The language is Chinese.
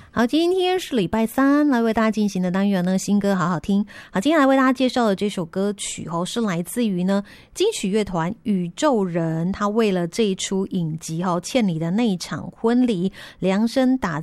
好，今天是礼拜三，来为大家进行的单元呢，新歌好好听。好，今天来为大家介绍的这首歌曲是来自于呢金曲乐团宇宙人，他为了这一出影集欠你的那一场婚礼量身打